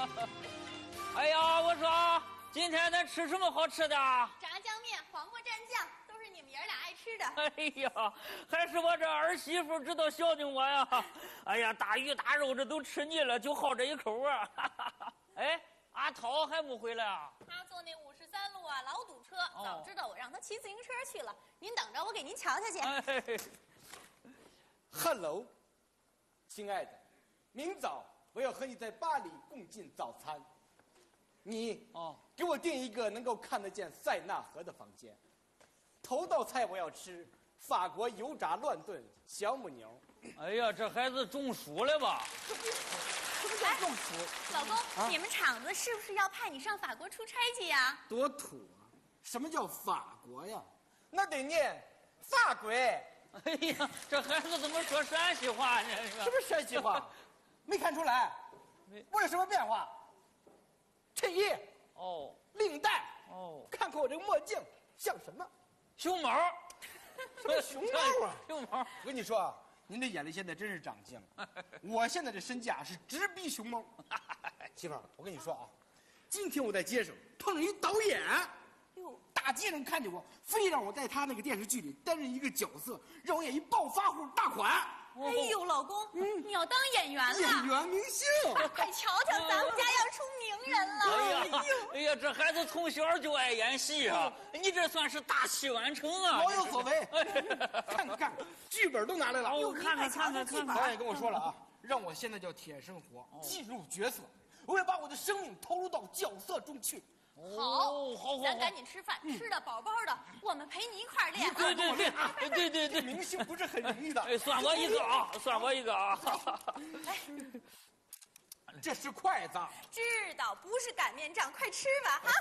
哎呀，我说今天咱吃什么好吃的？ 炸酱面、黄瓜蘸酱，都是你们爷俩爱吃的。 哎呀，还是我这儿媳妇知道孝敬我呀！哎呀，大鱼大肉这都吃腻了，就好这一口啊！哎，阿涛还没回来啊？ 他坐那53路啊，老堵车。早知道我让他骑自行车去了。您等着，我给您瞧瞧去。 哎 Hello， 亲爱的，明早我要和你在巴黎共进早餐。你给我订一个能够看得见塞纳河的房间。头道菜我要吃法国油炸乱炖小母牛。 哎呀，这孩子中暑了吧？ 什么叫中暑？ 老公，你们厂子是不是要派你上法国出差去呀？ 多土啊！什么叫法国呀？那得念法国。 哎呀，这孩子怎么说陕西话呢？ 什么陕西话？没看出来？我有什么变化？衬衣哦， 领带哦， 看看我这个墨镜像什么？ 熊猫， 什么熊猫啊？ 熊猫！ 我跟你说啊，您这眼力现在真是长进了。我现在这身价是直逼熊猫。媳妇儿，我跟你说啊，今天我在街上碰上一导演，大街上看见我，非让我在他那个电视剧里担任一个角色，让我演一暴发户大款。 哎呦，老公，你要当演员了？ 演员明星， 快瞧瞧，咱们家要出名人了！ 哎呀，这孩子从小就爱演戏啊！你这算是大器晚成啊！ 老有所为。看看剧本都拿来了， 我看看。 导演跟我说了啊，让我现在叫铁生活，进入角色，我要把我的生命投入到角色中去。 好， 咱赶紧吃饭，吃的饱饱的，我们陪你一块儿练。 对， 明星不是很容易的。 哎，算我一个啊，算我一个啊。 哎， 这是筷子。 知道，不是擀面杖，快吃吧啊！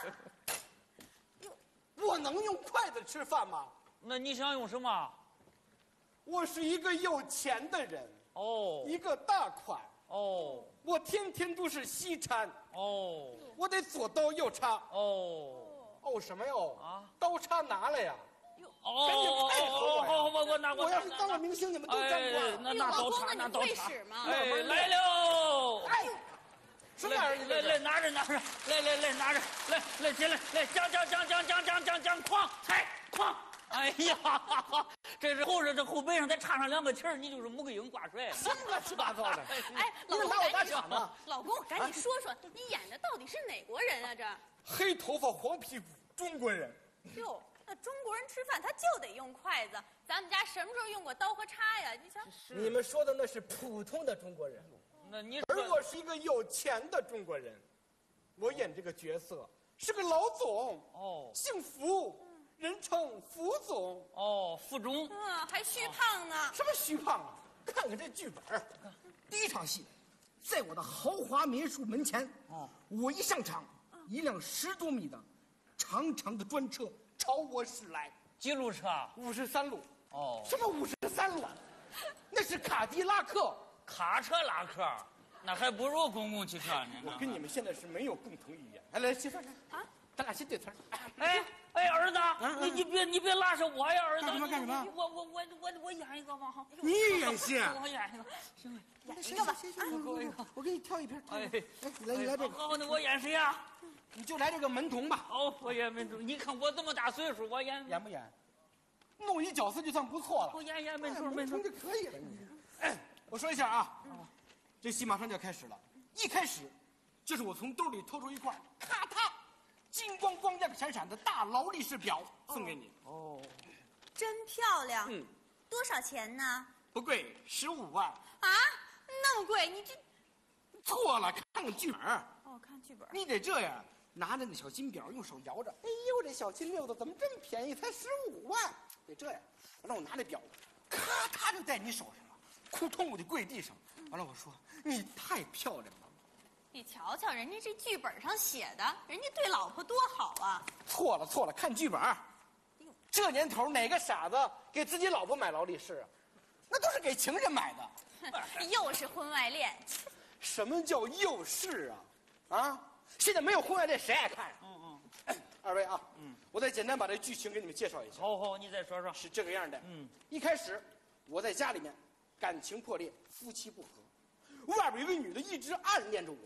我能用筷子吃饭吗？ 那你想用什么？ 我是一个有钱的人，一个大款。我天天都是西餐。我得左刀右叉。什么哟？刀叉拿来呀！赶紧配合我呀！ 我拿过。 我要是当了明星，你们都沾光。 那刀叉，那刀叉。 哎， 来喽！ 哎，什么玩意儿？ 来，拿着，来，拿着，来，起来，来，将，哐，踩，哐。哎呀，这是后背上再插上2个旗儿，你就是穆桂英挂帅。 什么乱七八糟的？ 哎，老公， 把我打场呢？ 老公，赶紧说说，你演的到底是哪国人啊？这黑头发黄皮肤中国人。 哟，那中国人吃饭他就得用筷子，咱们家什么时候用过刀和叉呀？你瞧， 你们说的那是普通的中国人， 那你而我是一个有钱的中国人，我演这个角色是个老总。姓福。人称福总。 福中。 还虚胖呢。 什么虚胖啊？看看这剧本。第一场戏，在我的豪华民宿门前。我一上场，一辆10多米的长长的专车朝我驶来。 几路车 ？53路。什么53路？那是卡迪拉克。 卡车拉客，那还不如公共汽车呢。 我跟你们现在是没有共同语言。来，媳妇儿啊，咱俩先对词儿。 哎，儿子，你别拉上我呀，儿子。 干什么？ 我演一个吧哈。 你演戏？ 我演一个，行， 演一个吧。 我给你挑一瓶。你来这个。 好，那我演谁呀？ 你就来这个门童吧。 我演门童。你看我这么大岁数，我演不演？弄一角色就算不错了。 我演门童就可以了。我说一下啊，这戏马上就要开始了。一开始，就是我从兜里掏出一块，咔嗒，金光光亮闪闪的大劳力士表送给你。 真漂亮。多少钱呢？ 不贵，15万。 啊，那么贵？你这错了，看看剧本。 看剧本。 你得这样，拿着那小金表，用手摇着。哎呦，这小金溜子怎么这么便宜？才15万。得这样，让我拿这表，咔嗒就在你手上了，扑通我就跪地上。完了，我说你太漂亮了。 你瞧瞧，人家这剧本上写的，人家对老婆多好啊！ 错了，看剧本。这年头哪个傻子给自己老婆买劳力士啊？那都是给情人买的。 又是婚外恋。 什么叫又是啊？现在没有婚外恋，谁爱看呀？二位啊，我再简单把这剧情给你们介绍一下。 好，你再说说。 是这个样的。一开始我在家里面感情破裂，夫妻不和，外边有个女的一直暗恋着我。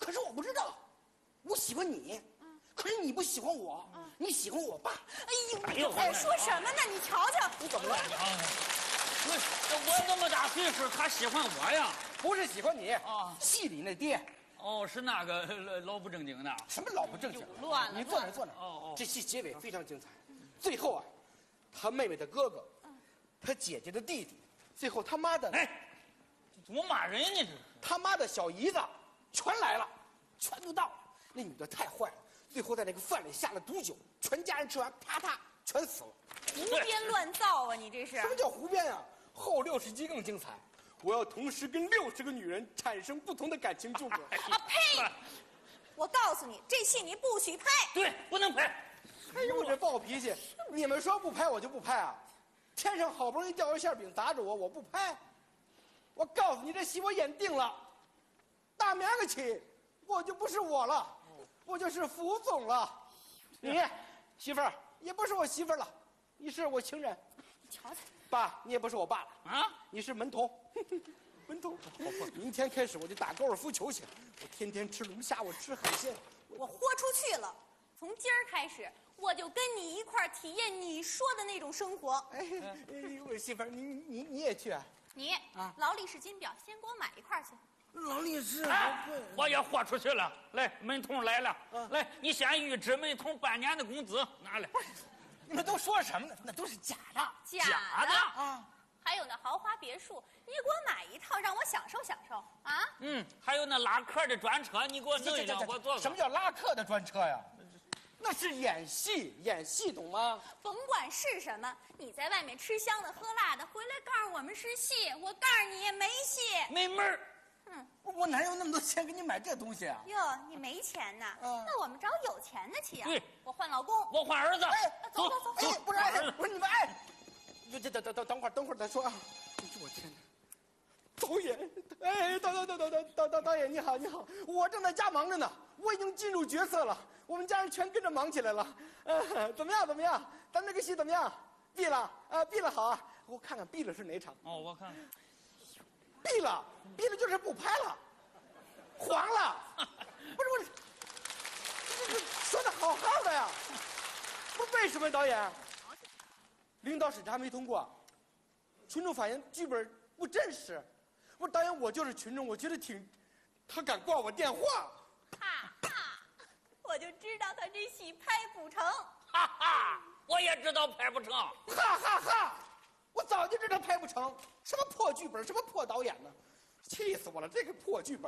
可是我不知道，我喜欢你，可是你不喜欢我，你喜欢我爸。 哎呦，你说什么呢？你瞧瞧， 你怎么了？ 我这么大岁数，他喜欢我呀？ 不是喜欢你啊， 戏里那爹。 哦，是那个老不正经的。 什么老不正经？ 乱了。 你坐那坐那。 哦。 这戏结尾非常精彩，最后啊，他妹妹的哥哥，他姐姐的弟弟，最后他妈的， 哎，怎么骂人呢？这是他妈的小姨子，全来了，全都到了。那女的太坏了，最后在那个饭里下了毒酒，全家人吃完，啪嗒全死了。 胡编乱造啊！你这是？ 什么叫胡编啊？后60集更精彩，我要同时跟60个女人产生不同的感情纠葛。 啊呸！我告诉你，这戏你不许拍。 对，不能拍。 哎呦，我这暴脾气！你们说不拍我就不拍啊？天上好不容易掉个馅饼砸着我，我不拍。我告诉你，这戏我演定了，大明个起，我就不是我了，我就是副总了。你媳妇儿也不是我媳妇儿了，你是我情人。 你瞧瞧， 爸，你也不是我爸了啊， 你是门童。门童，明天开始我就打高尔夫球去，我天天吃龙虾，我吃海鲜。 我豁出去了。从今儿开始，我就跟你一块儿体验你说的那种生活。 哎，我媳妇儿，你也去啊？ 你劳力士金表，先给我买一块去。 劳力士， 我也豁出去了。来，门童来了，来，你先预支门童半年的工资，拿来。 你们都说什么呢？那都是假的。 假的啊！ 还有那豪华别墅，你给我买一套，让我享受享受啊！ 还有那拉客的专车，你给我弄一辆，我坐。 什么叫拉客的专车呀？那是演戏，演戏懂吗？ 甭管是什么，你在外面吃香的喝辣的，回来告诉我们是戏，我告诉你也没戏， 没门儿。 我哪有那么多钱给你买这东西啊？ 哟，你没钱呐？那我们找有钱的去啊！ 对， 我换老公， 我换儿子。 走。 哎，不是你们哎，等会儿再说啊！我天哪！导演，哎，导演你好，我正在家忙着呢，我已经进入角色了，我们家人全跟着忙起来了。怎么样？咱这个戏怎么样？闭了啊，闭了好啊！我看看闭了是哪场？ 哦，我看看。 闭了就是不拍了，黄了。不是，这说的好好的呀，不为什么导演？领导审查没通过，群众反映剧本不真实。我说导演，我就是群众，我觉得他敢挂我电话。 我就知道他这戏拍不成。 哈哈，我也知道拍不成。 哈！我早就知道拍不成，什么破剧本，什么破导演呢？气死我了！这个破剧本，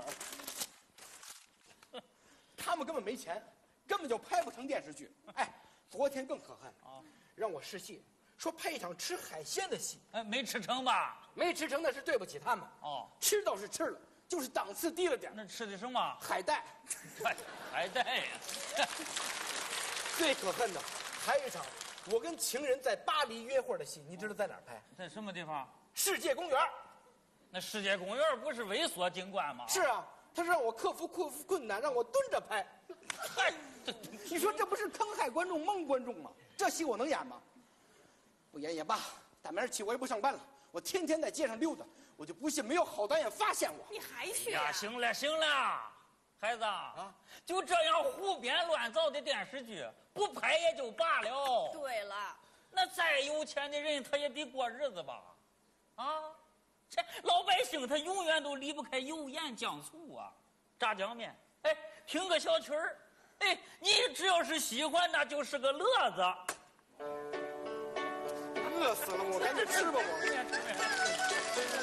他们根本没钱，根本就拍不成电视剧。哎，昨天更可恨让我试戏，说拍一场吃海鲜的戏， 没吃成吧？ 没吃成那是对不起他们。吃倒是吃了，就是档次低了点。 那吃的什么？ 海带。 海带呀！ 最可恨的还有一场，我跟情人在巴黎约会的戏，你知道在哪儿拍？ 在什么地方？ 世界公园。 那世界公园不是猥琐景观吗？ 是啊，他是让我克服困难，让我蹲着拍。你说这不是坑害观众、蒙观众吗？这戏我能演吗？不演也罢，大明儿起我也不上班了，我天天在街上溜达，我就不信没有好导演发现我。 你还去呀？行了，孩子啊，就这样胡编乱造的电视剧，不拍也就罢了。 对了， 那再有钱的人，他也得过日子吧？这老百姓他永远都离不开油盐酱醋啊，炸酱面。哎，听个小曲儿，哎，你只要是喜欢，那就是个乐子。 饿死了，我赶紧吃吧我。